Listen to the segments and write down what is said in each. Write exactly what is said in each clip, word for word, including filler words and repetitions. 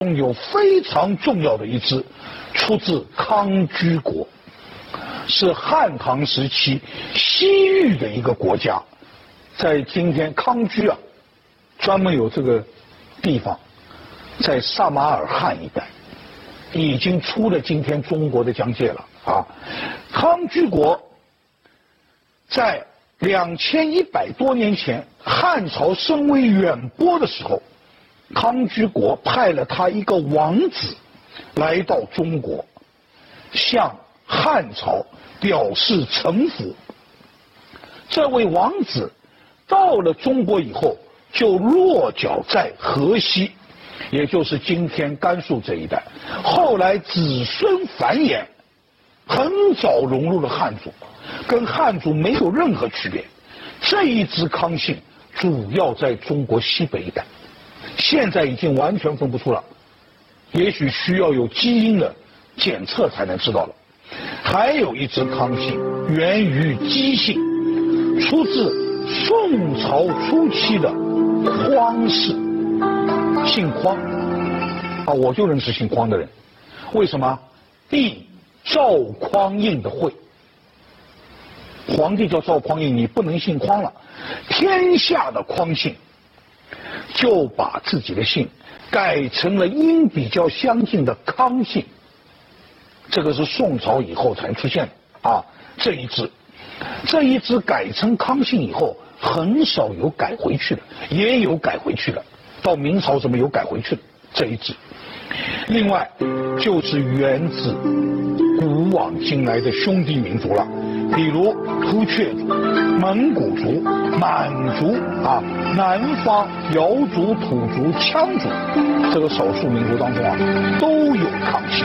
有非常重要的一支，出自康居国，是汉唐时期西域的一个国家，在今天康居啊，专门有这个地方，在撒马尔罕一带，已经出了今天中国的疆界了啊。康居国在两千一百多年前，汉朝声威远播的时候，康居国派了他一个王子来到中国，向汉朝表示臣服。这位王子到了中国以后，就落脚在河西，也就是今天甘肃这一带。后来子孙繁衍，很早融入了汉族，跟汉族没有任何区别。这一支康姓主要在中国西北一带，现在已经完全分不出了，也许需要有基因的检测才能知道了。还有一支康姓源于姬姓，出自宋朝初期的匡氏，姓匡啊，我就认识姓匡的人。为什么？帝赵匡胤的讳，皇帝叫赵匡胤，你不能姓匡了。天下的匡姓就把自己的姓改成了音比较相近的康姓，这个是宋朝以后才出现的啊。这一支，这一支改成康姓以后，很少有改回去的，也有改回去的。到明朝怎么有改回去的这一支？另外就是源自古往今来的兄弟民族了，比如突厥族、蒙古族、满族啊，南方瑶族、土族、羌族这个少数民族当中啊，都有康姓。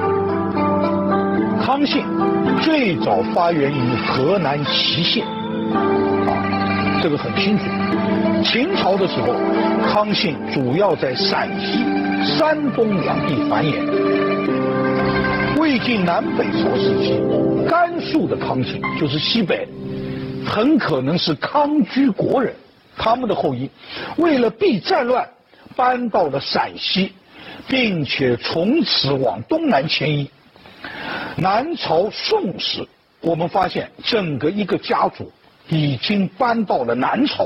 康姓最早发源于河南淇县啊，这个很清楚。秦朝的时候，康姓主要在陕西、山东两地繁衍。魏晋南北朝时期，甘肃的康姓就是西北，很可能是康居国人，他们的后裔为了避战乱，搬到了陕西，并且从此往东南迁移。南朝宋时，我们发现整个一个家族已经搬到了南朝。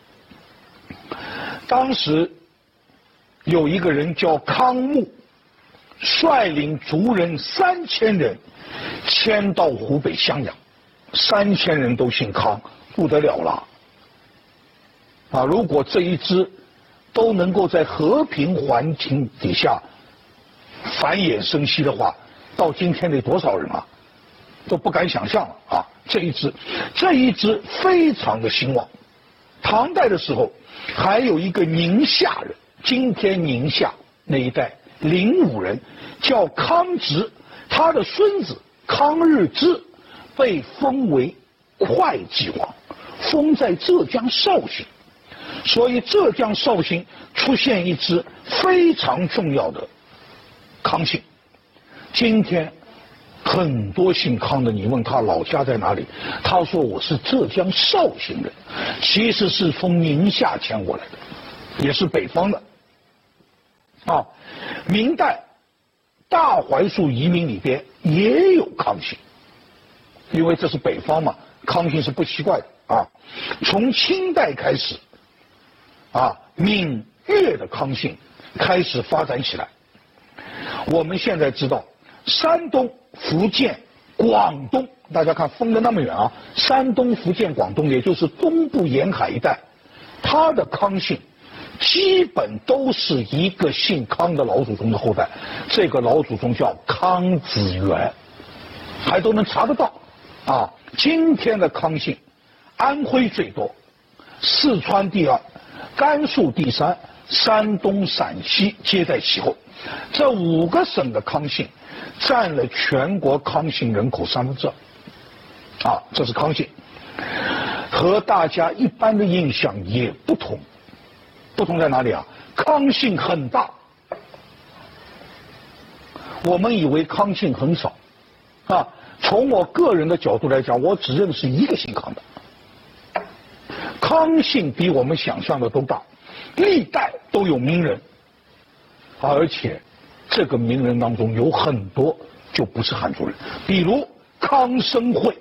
当时有一个人叫康穆，率领族人三千人迁到湖北襄阳，三千人都姓康，不得了了啊！如果这一支都能够在和平环境底下繁衍生息的话，到今天得多少人啊？都不敢想象了啊！这一支，这一支非常的兴旺。唐代的时候，还有一个宁夏人，今天宁夏那一带灵武人，叫康直，他的孙子康日之被封为会稽王，封在浙江绍兴，所以浙江绍兴出现一支非常重要的康姓。今天很多姓康的，你问他老家在哪里，他说我是浙江绍兴人，其实是从宁夏迁过来的，也是北方的。啊，明代大槐树移民里边也有康姓，因为这是北方嘛，康姓是不奇怪的啊。从清代开始，啊，闽粤的康姓开始发展起来。我们现在知道，山东、福建、广东，大家看分得那么远啊，山东、福建、广东，也就是东部沿海一带，它的康姓基本都是一个姓康的老祖宗的后代，这个老祖宗叫康子元，还都能查得到啊。今天的康姓，安徽最多，四川第二，甘肃第三，山东、陕西皆在其后。这五个省的康姓占了全国康姓人口三分之二，啊，这是康姓，和大家一般的印象也不同。不同在哪里啊？康姓很大，我们以为康姓很少，啊，从我个人的角度来讲，我只认识一个姓康的。康姓比我们想象的都大，历代都有名人， 而且这个名人当中有很多就不是汉族人，比如康生会，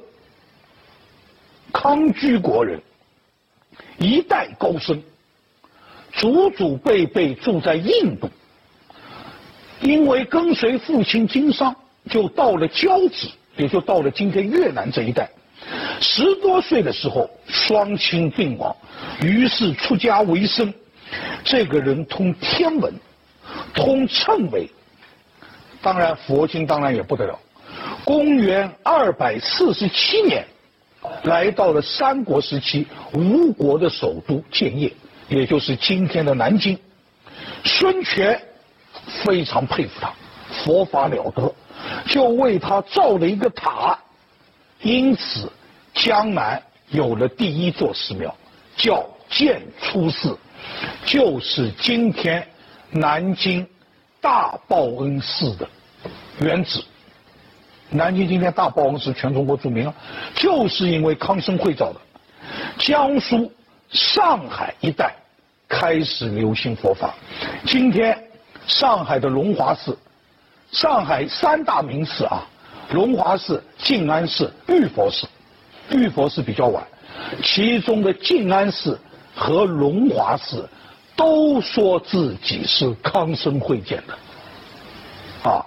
康居国人，一代高僧，祖祖辈辈住在印度，因为跟随父亲经商，就到了交趾，也就到了今天越南这一带。十多岁的时候，双亲病亡，于是出家为僧。这个人通天文，通谶纬，当然佛经当然也不得了。公元二百四十七年，来到了三国时期吴国的首都建业，也就是今天的南京。孙权非常佩服他，佛法了得，就为他造了一个塔，因此江南有了第一座寺庙，叫建初寺，就是今天南京大报恩寺的原址。南京今天大报恩寺全中国著名啊，就是因为康生会造的。江苏、上海一带开始流行佛法。今天上海的龙华寺，上海三大名寺啊，龙华寺、静安寺、玉佛寺。玉佛寺比较晚，其中的静安寺和龙华寺都说自己是康生会建的，啊，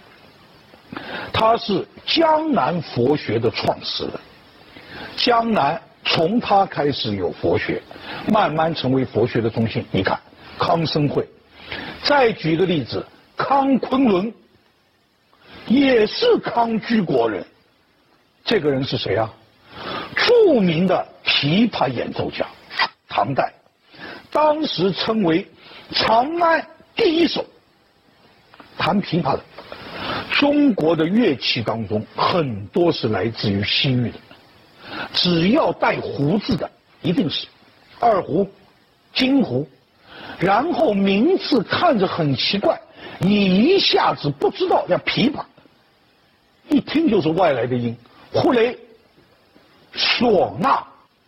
他是江南佛学的创始人。江南从他开始有佛学，慢慢成为佛学的中心。你看康生会，再举个例子，康昆仑也是康居国人。这个人是谁啊？著名的琵琶演奏家，唐代，当时称为长安第一手弹琵琶的。中国的乐器当中很多是来自于西域的，只要带胡字的一定是二胡、京胡，然后名字看着很奇怪，你一下子不知道，像琵琶一听就是外来的音，胡雷、唢呐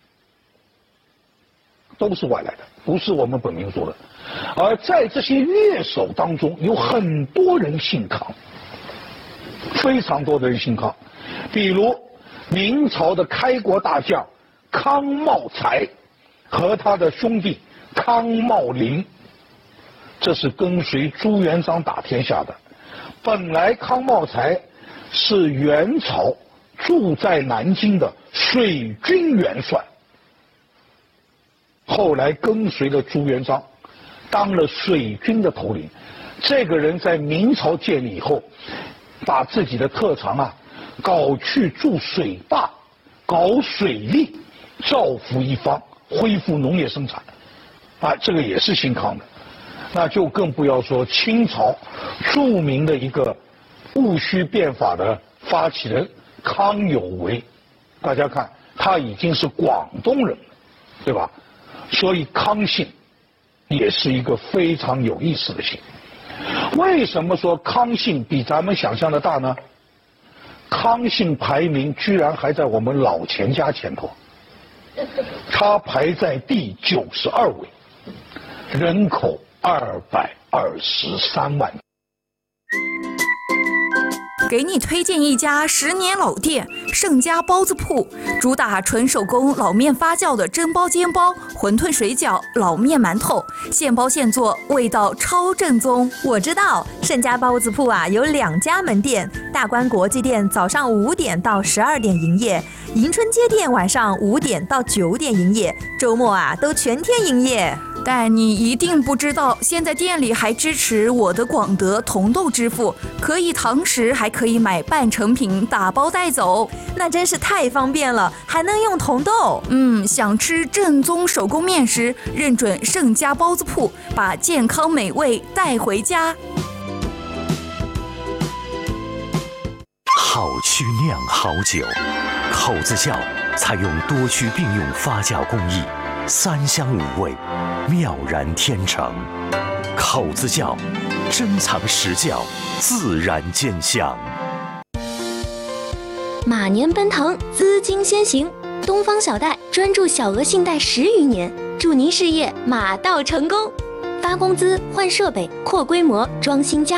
都是外来的，不是我们本民族的。而在这些乐手当中，有很多人姓康，非常多的人姓康。比如明朝的开国大将康茂才和他的兄弟康茂林，这是跟随朱元璋打天下的。本来康茂才是元朝住在南京的水军元帅，后来跟随了朱元璋，当了水军的头领。这个人在明朝建立以后，把自己的特长啊搞去筑水坝，搞水利，造福一方，恢复农业生产，啊，这个也是姓康的。那就更不要说清朝著名的一个戊戌变法的发起人康有为，大家看他已经是广东人了，对吧？所以康姓也是一个非常有意思的姓。为什么说康姓比咱们想象的大呢？康姓排名居然还在我们老钱家前头，他排在第九十二位，人口二百二十三万。 给你推荐一家十年老店盛家包子铺，主打纯手工老面发酵的蒸包、煎包、馄饨、水饺、老面、馒头，现包现做，味道超正宗。 我知道盛家包子铺啊有两家门店，大观国际店早上五点到十二点营业，迎春街店晚上五点到九点营业，周末啊都全天营业。 但你一定不知道，现在店里还支持我的广德同豆支付，可以堂食，还可以买半成品打包带走， 那真是太方便了，还能用同豆。 嗯，想吃正宗手工面食，认准盛家包子铺，把健康美味带回家。 好曲酿好酒，口子窖采用多区并用发酵工艺，三香五味，妙然天成。口子窖，珍藏实窖，自然见香。 马年奔腾，资金先行。东方小贷专注小额信贷十余年，祝您事业马到成功。 发工资、换设备、扩规模、装新家。